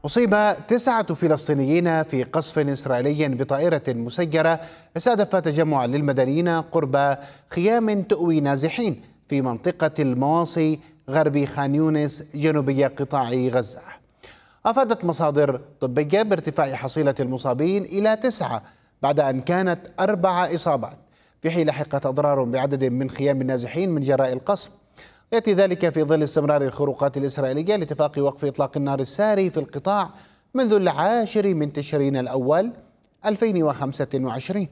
أصيب 9 فلسطينيين في قصف إسرائيلي بطائرة مسيرة استهدف تجمعا للمدنيين قرب خيام تؤوي نازحين في منطقة المواصي غرب خان يونس جنوبي قطاع غزة. أفادت مصادر طبية بارتفاع حصيلة المصابين إلى 9 بعد أن كانت 4 إصابات، في حين لحقت أضرار بعدد من خيام النازحين من جراء القصف. يأتي ذلك في ظل استمرار الخروقات الإسرائيلية لاتفاق وقف إطلاق النار الساري في القطاع منذ 10 تشرين الأول 2025.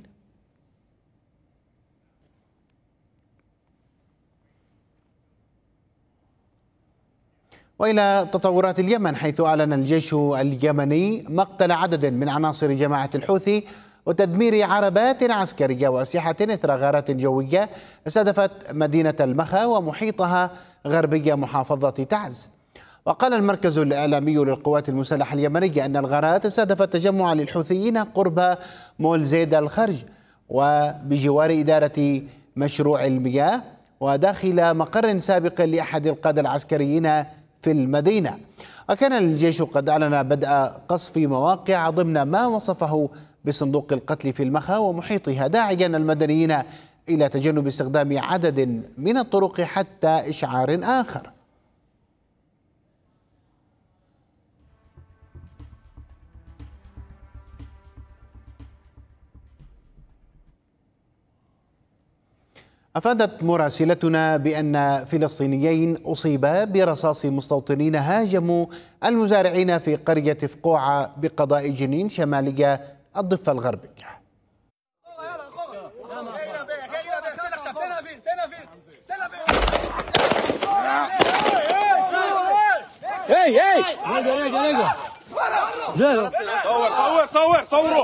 وإلى تطورات اليمن، حيث أعلن الجيش اليمني مقتل عدد من عناصر جماعة الحوثي وتدمير عربات عسكرية وأسلحة إثر غارات جوية استهدفت مدينة المخا ومحيطها غربي محافظة تعز. وقال المركز الإعلامي للقوات المسلحة اليمنية أن الغارات استهدفت تجمع للحوثيين قرب مول زيد الخرج وبجوار إدارة مشروع المياه وداخل مقر سابق لأحد القادة العسكريين في المدينة. وكان الجيش قد أعلن بدء قصف مواقع ضمن ما وصفه بصندوق القتل في المخا ومحيطها، داعيا المدنيين إلى تجنب استخدام عدد من الطرق حتى إشعار آخر. أفادت مراسلتنا بأن فلسطينيين أصيبا برصاص مستوطنين هاجموا المزارعين في قرية فقوعة بقضاء جنين شمالية الضفة الغربية. صوروا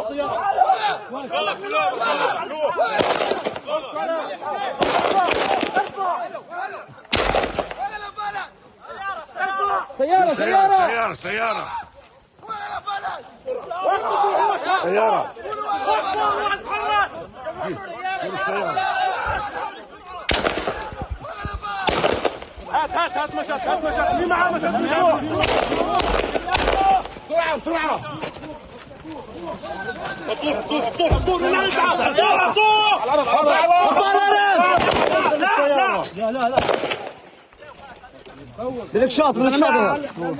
سيارة سيارة سيارة هات مشت مين معاه مشت بسرعة بسرعة طول لا بدك شاط